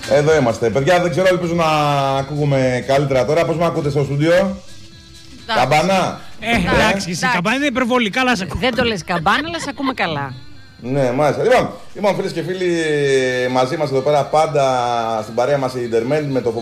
Εδώ είμαστε. Παιδιά, δεν ξέρω, ελπίζω να ακούγουμε καλύτερα τώρα. Πώς με ακούτε στο στούντιο? Καμπάνα. Εντάξει, η καμπάνα είναι υπερβολικά, αλλά σε ακούμε. Δεν το λες καμπάνα, αλλά σε ακούμε καλά. Ναι, μάλιστα. Λοιπόν, φίλες και φίλοι, μαζί μας εδώ πέρα πάντα στην παρέα μας η Ιντερμέν με το